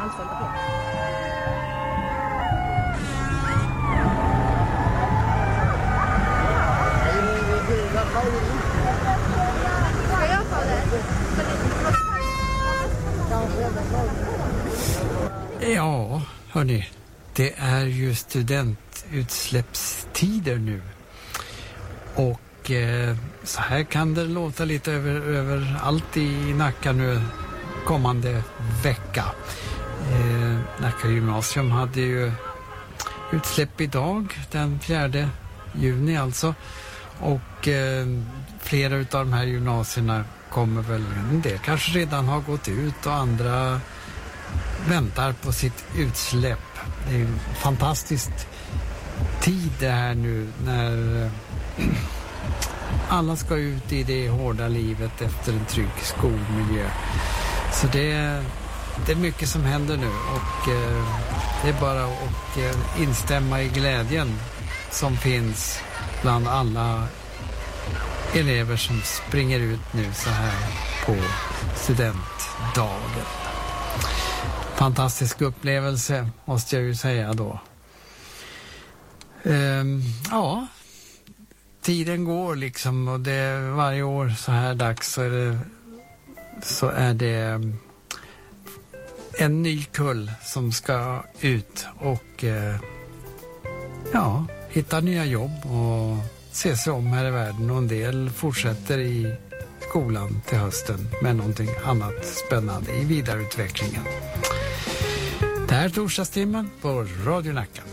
anställda på. Ska jag ta det? Ja, hörni. Det är ju studentutsläppstider nu. Och så här kan det låta lite över allt i Nacka nu kommande vecka. Nacka gymnasium hade ju utsläpp idag, den 4 juni alltså. Och flera av de här gymnasierna kommer väl, det kanske redan har gått ut och andra väntar på sitt utsläpp. Det är en fantastisk tid det här nu när alla ska ut i det hårda livet efter en trygg skolmiljö. Så det är mycket som händer nu och det är bara att instämma i glädjen som finns bland alla elever som springer ut nu så här på studentdagen. Fantastisk upplevelse måste jag ju säga då. Ja, tiden går liksom och det varje år så här dags så är det en ny kull som ska ut och hitta nya jobb och se sig om här i världen, och en del fortsätter i skolan till hösten med någonting annat spännande i vidareutvecklingen. Det här är torsdagstimmen på Radio Nacka.